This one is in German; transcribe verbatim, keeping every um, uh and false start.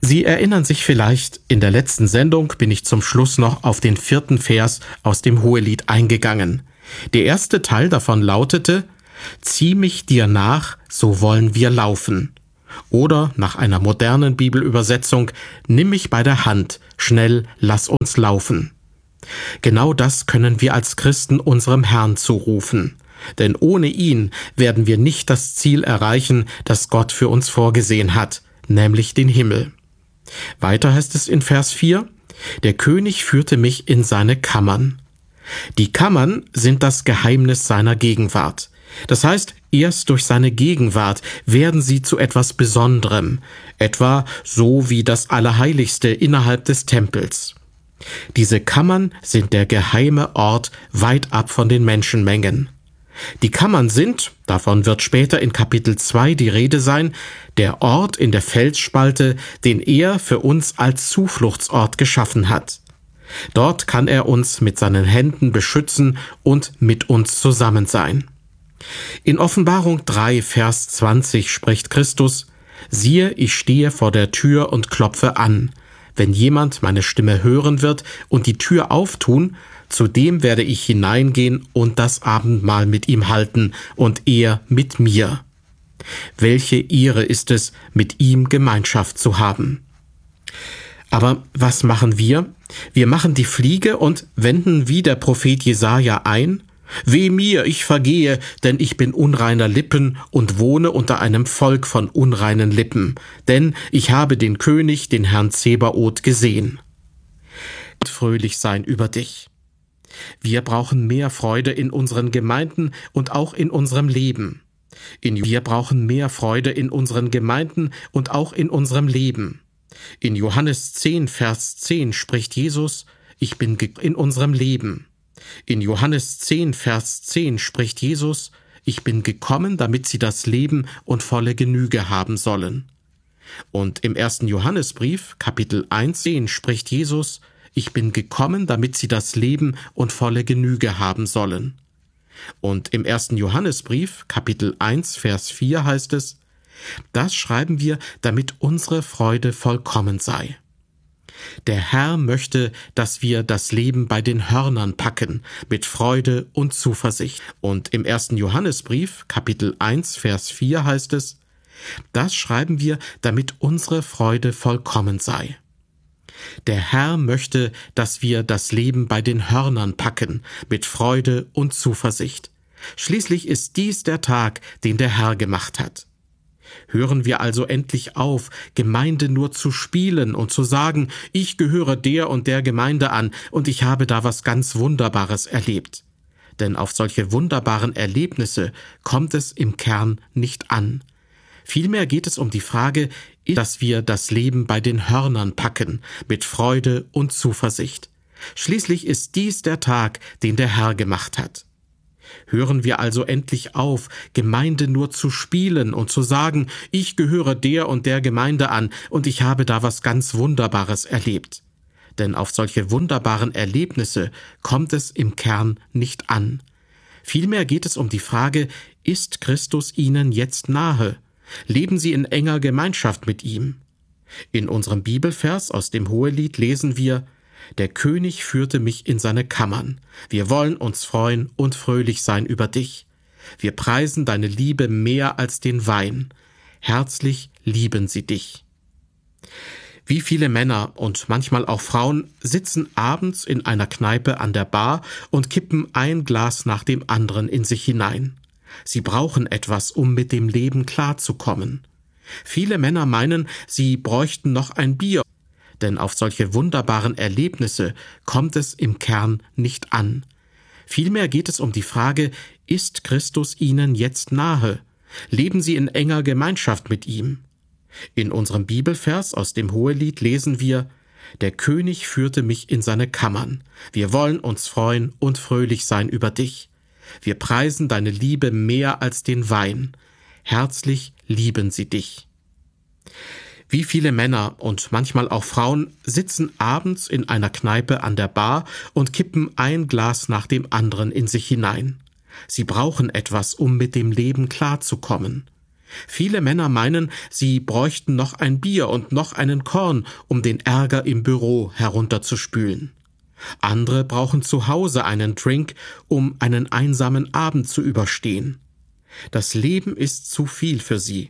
Sie erinnern sich vielleicht, in der letzten Sendung bin ich zum Schluss noch auf den vierten Vers aus dem Hohelied eingegangen. Der erste Teil davon lautete: Zieh mich dir nach, so wollen wir laufen. Oder nach einer modernen Bibelübersetzung: Nimm mich bei der Hand, schnell lass uns laufen. Genau das können wir als Christen unserem Herrn zurufen. Denn ohne ihn werden wir nicht das Ziel erreichen, das Gott für uns vorgesehen hat, nämlich den Himmel. Weiter heißt es in Vers vier: Der König führte mich in seine Kammern. Die Kammern sind das Geheimnis seiner Gegenwart. Das heißt, erst durch seine Gegenwart werden sie zu etwas Besonderem, etwa so wie das Allerheiligste innerhalb des Tempels. Diese Kammern sind der geheime Ort weit ab von den Menschenmengen. Die Kammern sind, davon wird später in Kapitel zwei die Rede sein, der Ort in der Felsspalte, den er für uns als Zufluchtsort geschaffen hat. Dort kann er uns mit seinen Händen beschützen und mit uns zusammen sein. In Offenbarung drei, Vers zwanzig spricht Christus: Siehe, ich stehe vor der Tür und klopfe an. Wenn jemand meine Stimme hören wird und die Tür auftun, zu dem werde ich hineingehen und das Abendmahl mit ihm halten und er mit mir. Welche Ehre ist es, mit ihm Gemeinschaft zu haben. Aber was machen wir? Wir machen die Fliege und wenden wie der Prophet Jesaja ein: Weh mir, ich vergehe, denn ich bin unreiner Lippen und wohne unter einem Volk von unreinen Lippen, denn ich habe den König, den Herrn Zebaoth, gesehen. Fröhlich sein über dich. Wir brauchen mehr Freude in unseren Gemeinden und auch in unserem Leben. In wir brauchen mehr Freude in unseren Gemeinden und auch in unserem Leben. In Johannes zehn, Vers zehn spricht Jesus: Ich bin in unserem Leben. In Johannes zehn, Vers zehn spricht Jesus: Ich bin gekommen, damit sie das Leben und volle Genüge haben sollen. Und im ersten Johannesbrief, Kapitel eins, zehn spricht Jesus: Ich bin gekommen, damit sie das Leben und volle Genüge haben sollen. Und im ersten Johannesbrief, Kapitel eins, Vers vier heißt es: Das schreiben wir, damit unsere Freude vollkommen sei. Der Herr möchte, dass wir das Leben bei den Hörnern packen, mit Freude und Zuversicht. Und im ersten Johannesbrief, Kapitel eins, Vers vier heißt es: Das schreiben wir, damit unsere Freude vollkommen sei. Der Herr möchte, dass wir das Leben bei den Hörnern packen, mit Freude und Zuversicht. Schließlich ist dies der Tag, den der Herr gemacht hat. Hören wir also endlich auf, Gemeinde nur zu spielen und zu sagen: Ich gehöre der und der Gemeinde an und ich habe da was ganz Wunderbares erlebt. Denn auf solche wunderbaren Erlebnisse kommt es im Kern nicht an. Vielmehr geht es um die Frage, dass wir das Leben bei den Hörnern packen, mit Freude und Zuversicht. Schließlich ist dies der Tag, den der Herr gemacht hat. Hören wir also endlich auf, Gemeinde nur zu spielen und zu sagen: Ich gehöre der und der Gemeinde an und ich habe da was ganz Wunderbares erlebt. Denn auf solche wunderbaren Erlebnisse kommt es im Kern nicht an. Vielmehr geht es um die Frage, ist Christus Ihnen jetzt nahe? Leben Sie in enger Gemeinschaft mit ihm? In unserem Bibelvers aus dem Hohelied lesen wir: Der König führte mich in seine Kammern. Wir wollen uns freuen und fröhlich sein über dich. Wir preisen deine Liebe mehr als den Wein. Herzlich lieben sie dich. Wie viele Männer und manchmal auch Frauen sitzen abends in einer Kneipe an der Bar und kippen ein Glas nach dem anderen in sich hinein. Sie brauchen etwas, um mit dem Leben klarzukommen. Viele Männer meinen, sie bräuchten noch ein Bier, denn auf solche wunderbaren Erlebnisse kommt es im Kern nicht an. Vielmehr geht es um die Frage, ist Christus Ihnen jetzt nahe? Leben Sie in enger Gemeinschaft mit ihm? In unserem Bibelvers aus dem Hohelied lesen wir: Der König führte mich in seine Kammern. Wir wollen uns freuen und fröhlich sein über dich. Wir preisen deine Liebe mehr als den Wein. Herzlich lieben sie dich. Wie viele Männer und manchmal auch Frauen sitzen abends in einer Kneipe an der Bar und kippen ein Glas nach dem anderen in sich hinein. Sie brauchen etwas, um mit dem Leben klarzukommen. Viele Männer meinen, sie bräuchten noch ein Bier und noch einen Korn, um den Ärger im Büro herunterzuspülen. Andere brauchen zu Hause einen Drink, um einen einsamen Abend zu überstehen. Das Leben ist zu viel für sie,